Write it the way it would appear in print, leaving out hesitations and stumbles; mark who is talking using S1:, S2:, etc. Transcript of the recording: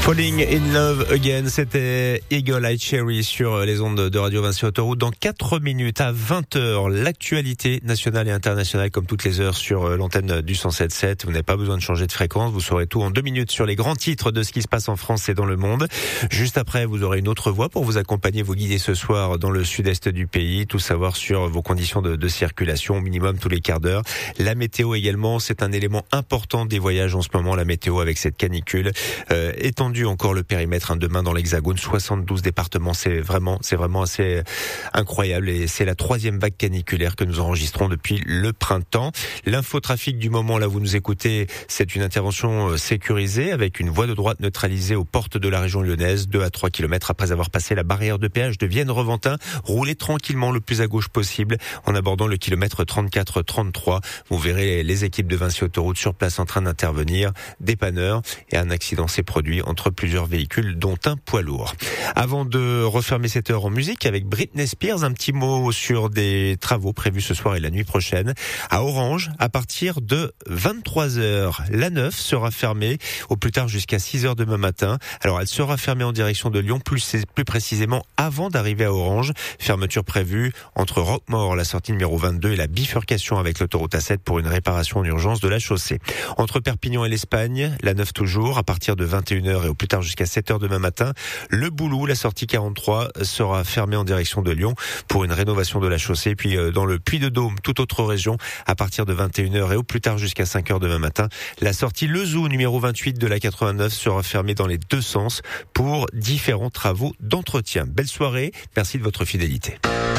S1: Falling in Love Again, c'était Eagle Eye Cherry sur les ondes de Radio Vinci Autoroute. Dans 4 minutes à 20h, l'actualité nationale et internationale comme toutes les heures sur l'antenne du 107.7. Vous n'avez pas besoin de changer de fréquence, vous saurez tout en 2 minutes sur les grands titres de ce qui se passe en France et dans le monde. Juste après, vous aurez une autre voix pour vous accompagner, vous guider ce soir dans le sud-est du pays, tout savoir sur vos conditions de circulation, au minimum tous les quarts d'heure. La météo également, c'est un élément important des voyages en ce moment, la météo avec cette canicule. Étendu encore le périmètre demain dans l'Hexagone, 72 départements, c'est vraiment assez incroyable et c'est la 3e vague caniculaire que nous enregistrons depuis le printemps. L'infotrafic du moment, là vous nous écoutez, c'est une intervention sécurisée avec une voie de droite neutralisée aux portes de la région lyonnaise, 2 à 3 km après avoir passé la barrière de péage de Vienne-Reventin. Roulez tranquillement le plus à gauche possible en abordant le kilomètre 34-33. Vous verrez les équipes de Vinci Autoroute sur place en train d'intervenir, dépanneurs, et un accident s'est produit entre plusieurs véhicules, dont un poids lourd. Avant de refermer cette heure en musique avec Britney Spears, un petit mot sur des travaux prévus ce soir et la nuit prochaine. À Orange, à partir de 23h, la 9 sera fermée au plus tard jusqu'à 6h demain matin. Alors elle sera fermée en direction de Lyon, plus précisément avant d'arriver à Orange. Fermeture prévue entre Roquemaure, la sortie numéro 22, et la bifurcation avec l'autoroute A7 pour une réparation en urgence de la chaussée. Entre Perpignan et l'Espagne, la 9 toujours, à partir de 21h et au plus tard jusqu'à 7h demain matin. Le Boulou, la sortie 43, sera fermée en direction de Lyon pour une rénovation de la chaussée. Puis dans le Puy-de-Dôme, toute autre région, à partir de 21h et au plus tard jusqu'à 5h demain matin, la sortie Le Zou numéro 28 de la 89 sera fermée dans les deux sens pour différents travaux d'entretien. Belle soirée, merci de votre fidélité.